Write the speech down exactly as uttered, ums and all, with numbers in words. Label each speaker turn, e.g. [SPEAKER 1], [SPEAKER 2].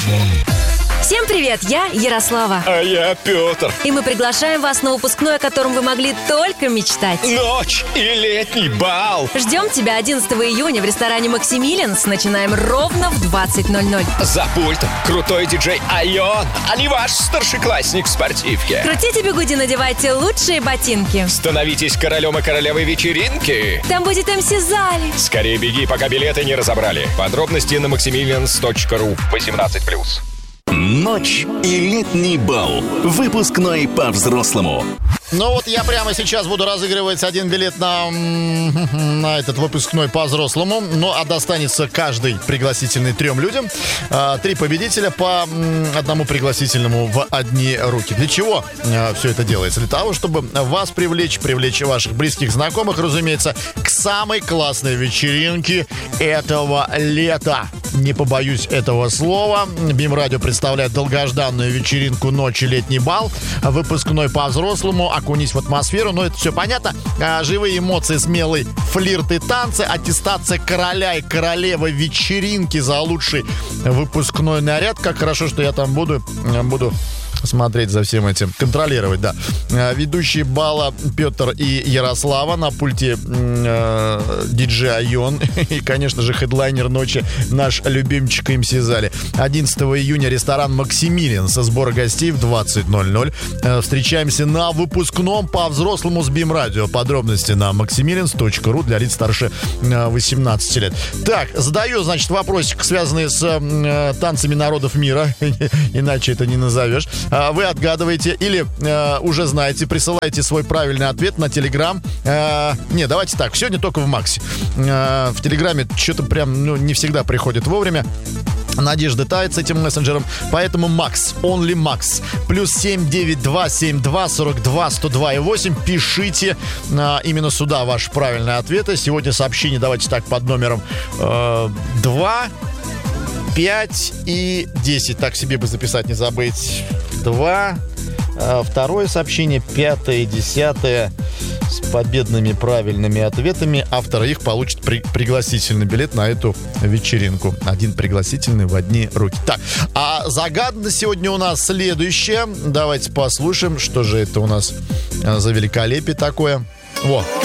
[SPEAKER 1] Всем привет, я Ярослава.
[SPEAKER 2] А я Петр.
[SPEAKER 1] И мы приглашаем вас на выпускной, о котором вы могли только мечтать.
[SPEAKER 2] Ночь и летний бал.
[SPEAKER 1] Ждем тебя одиннадцатого июня в ресторане «Максимилианс». Начинаем ровно в двадцать ноль ноль.
[SPEAKER 2] За пультом крутой диджей Айон, а не ваш старшеклассник в спортивке.
[SPEAKER 1] Крутите бигуди, надевайте лучшие ботинки.
[SPEAKER 2] Становитесь королем и королевой вечеринки.
[SPEAKER 1] Там будет эм си Зали.
[SPEAKER 2] Скорее беги, пока билеты не разобрали. Подробности на максимилианс точка ру. восемнадцать плюс.
[SPEAKER 3] Ночь и летний бал. Выпускной по-взрослому.
[SPEAKER 4] Ну вот я прямо сейчас буду разыгрывать один билет на, на этот выпускной по-взрослому. Ну, а достанется каждый пригласительный трем людям. А, три победителя по одному пригласительному в одни руки. Для чего а, все это делается? Для того, чтобы вас привлечь, привлечь ваших близких, знакомых, разумеется, к самой классной вечеринке этого лета. Не побоюсь этого слова. БИМ-радио представляет долгожданную вечеринку «Ночь и летний бал». Выпускной по-взрослому. Окунись в атмосферу. Но это все понятно. А, живые эмоции, смелый флирт и танцы. Аттестация короля и королевы вечеринки за лучший выпускной наряд. Как хорошо, что я там буду. Буду смотреть за всем этим, контролировать, да. Ведущие бала Петр и Ярослава, на пульте э, диджей Айон и, конечно же, хедлайнер ночи наш любимчик эм си Зали. одиннадцатого июня ресторан «Максимилианс», сбор гостей в двадцать ноль ноль. Э, встречаемся на выпускном по-взрослому с БИМ-радио. Подробности на максимилианс точка ру для лиц старше э, восемнадцати лет. Так, задаю, значит, вопросик, связанный с э, танцами народов мира, иначе это не назовешь. Вы отгадываете или э, уже знаете, присылайте свой правильный ответ на Телеграм. Э, не, давайте так, сегодня только в Максе. Э, в Телеграме что-то прям ну, не всегда приходит вовремя. Надежда тает с этим мессенджером. Поэтому Макс, only Макс. Плюс семь девять два семь два сорок два сто два и восемь. Пишите э, именно сюда ваши правильные ответы. Сегодня сообщение давайте так под номером э, два, пять и десять. Так себе бы записать, не забыть. два. Второе сообщение, пятое и десятое с победными правильными ответами. Автор их получит при- пригласительный билет на эту вечеринку. Один пригласительный в одни руки. Так, а загадано сегодня у нас следующее. Давайте послушаем, что же это у нас за великолепие такое. Во.